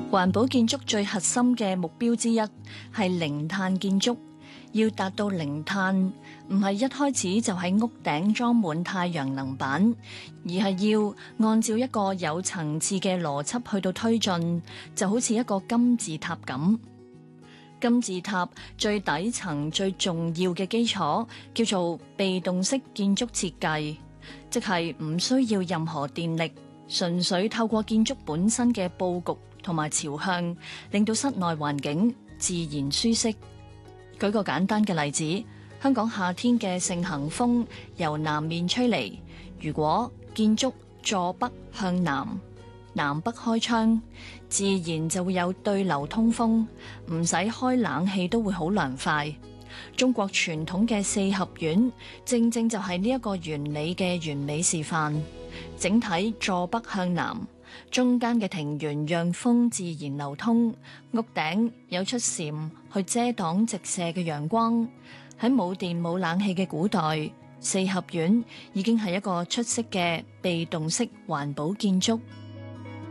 環保建築最核心嘅目標之一係零碳建築。要達到零碳，唔係一開始就喺屋頂裝滿太陽能板，而係要按照一個有層次嘅邏輯去到推進，就好似一個金字塔咁。金字塔最底層最重要嘅基礎叫做被動式建築設計，即係唔需要任何電力，純粹透過建築本身嘅佈局同埋朝向，令到室內環境自然舒適。舉個簡單嘅例子，香港夏天嘅盛行風由南面吹嚟，如果建築坐北向南，南北開窗，自然就會有對流通風，唔使開冷氣都會好涼快。中國傳統嘅四合院正正就係呢一個原理嘅完美示範，整體坐北向南，中間嘅庭園讓風自然流通，屋頂有出檐去遮擋直射嘅陽光。喺冇電冇冷氣嘅古代，四合院已經係一個出色嘅被動式環保建築。